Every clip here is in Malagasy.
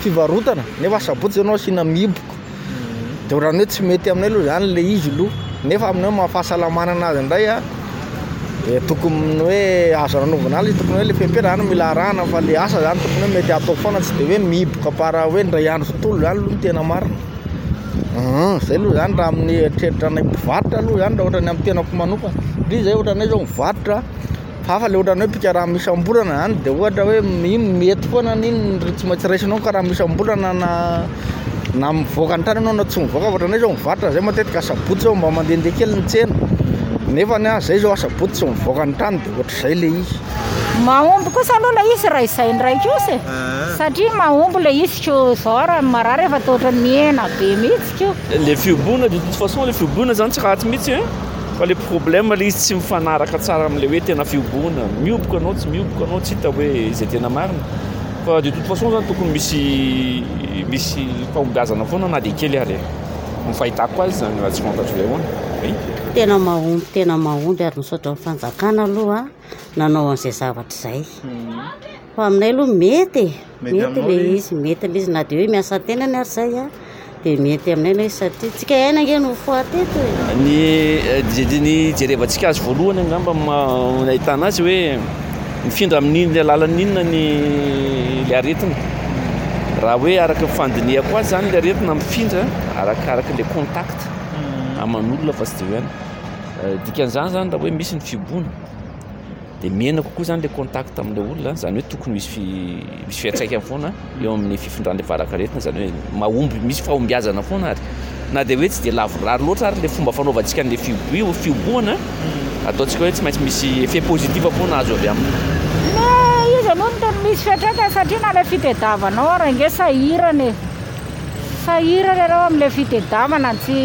fivarotana nefa sabotsy ianao asina miboko de raha hoe tsy mety aminay aloha zany le izy lo nefa aminao mahafahasalamana anazy indray a tokony hoe azo anaovana azy tokony hoe le fempera zany mila arahana fa le asa zany tokony hoe mety atao foana tsy de hoe miboka para hoe ndray andro tontolo zany aloha ny tena marina zay aloha zany raha amin'ny eritreritra anay mpivarotra aloha zany raha ohatrany amin'ny tenako manokana ndri zay ohatranay zao mivarotra fa le ohatrany hoe pika raha misy ambolana zany de ohatra hoe iny mety foana n'iny tsy maintsy raisinao ka raha misy ambolana na mivoaka ny tany anao na tsy mivoaka ohatranay zao mivarotra zay matetika sabotsy zao mba mandehandeha kely ny tsena nefa ny zay zao asabotsy tsy mivoaka ny tany de ohatr'izay le izy mahomby kosa aloha le izy raha izay ndraiky io satria mahomby le izy ko zao raha marary efa toatra miena be mihitsy ko le fiobona de toute façon le fiobona zany tsy ratsy mihitsy fa le problème le izy tsy mifanaraka tsara am'le hoe tena fiobona mioboka anao tsy mioboka anao tsy hita hoe zay tena marina fa de toute façon zany tokony misy fahombiazana foana na de kely ary mifahitako azy zany raha tsy fantatro le hoana tena mahomby ary misaotra amin'ny fanjakana aloha nanao an'izay zavatra zay fa aminay aloha mety le izy na de hoe miasa tenany ary zay de mety aminay le izy satria tsika aina nge no foateto ny jerevantsika azy voalohany angamba nahitana azy hoe mifindra amin'iny alalan'inona le aretina raha hoe araka fandinihako azy zany le aretina mifindra arakaraka le contact aman'olona fa tsy de hoany dikan'izany zany raha hoe misy ny fiobona de miena kokoa zany le contact am'le olona zany hoe tokony misy fiantraikany foana eo amin'ny fifindran'le varakaretina zany hoe mahomby misy fahombiazana foana ary na de hoe tsy de lavorary loatra ary le fomba fanaovantsika an'le fioboana ataontsika hoe tsy maintsy misy effet positif foana azo avy aminy izy aloha no tena misy fiantraikany satria na le fitediavanao raha inge sahirany arao am'le fitediavana tsy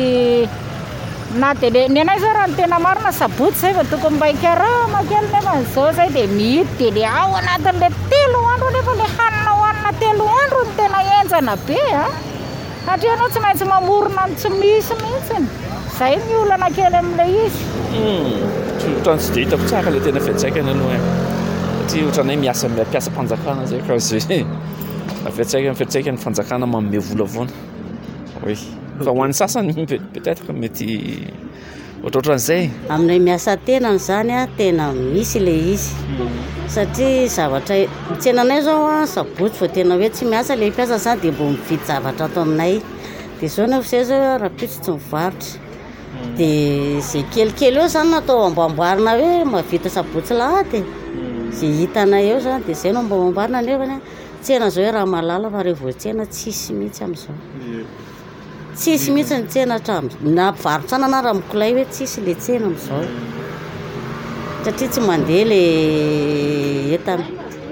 na de le ny anay zao raha ny tena marina sabotsy zay fa tokony mba hikarama kely nefa n'izao zay de mity de le ao anatin'le 3 andro nefa le hanina hohanina 3 andro ny tena enjana be satria anao tsy maintsy mamorona ny tsy misy mihitsiny zay miolana kely am'le izy ohatrany tsy de hitako tsara le tena fiantsaikany aloha satria ohatranay miasa mpanjakana zay ka zay fiantsaikany fanjakana manome vola foana oui fa hoan'ny sasany peut-être mety ohatrohatran'izay aminay miasa tenany zany tena misy le izy satria zavatra tsenanay zao sabotsy fa tena hoe tsy miasa le mpiasa zany de mbo mividy zavatra ato aminay de zao nefa zay zao raha pitsy tsy mivarotra de zay kelikely eo zany natao amboamboarina hoe mavita sabotsy lahady zay hitanay eo zany de zay no mba amboarina nefany tsena zao hoe raha malala fa rehevo tsena tsisy mihitsy am'izao tsisy mihitsy ny tsena na mpivarotrana na raha mikolay hoe tsisy le tsena am'izao satria tsy mandeha le entana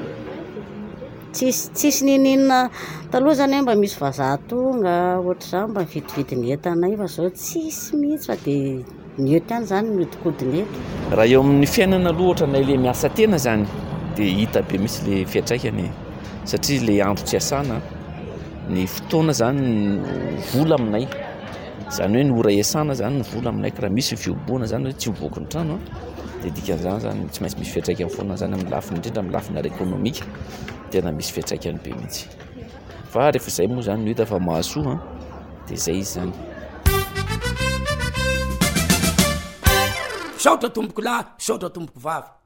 tsisy ninina taloha zany hoe mba misy vazaha tonga ohatr'izany mba mividividiny entanay fa zao tsisy mihitsy fa de mioty any zany miodikodiny eto raha eo amin'ny fiainana aloha ohatranay le miasa tena zany de hita be misy le fiantraikany satria le andro tsy asana ny fotoana zany vola aminay zany hoe ny ora iasana zany ny vola aminay ka raha misy ny fioboana zany hoe tsy mivoaka ny trano de dikan'izany zany tsy maintsy misy fiantraikany foana zany amin'ny lafiny indrindra amin'ny lafiny ara-ekônomika tena misy fiantraikany be mihitsy fa rehefa zay moa zany no hita fa mahasoa de zay izy zany saotra tomboko lahy saotra tomboko vavy